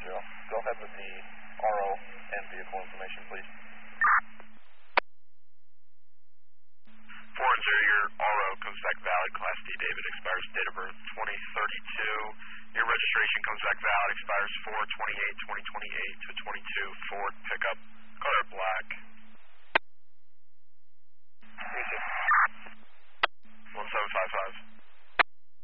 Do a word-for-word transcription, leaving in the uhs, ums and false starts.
zero. Go ahead with the R O and vehicle information, please. four and zero, your R O comes back valid, Class D, David, expires date of birth twenty thirty-two. Your registration comes back valid, expires four twenty-eight twenty twenty-eight to twenty-two, Ford pickup, color black.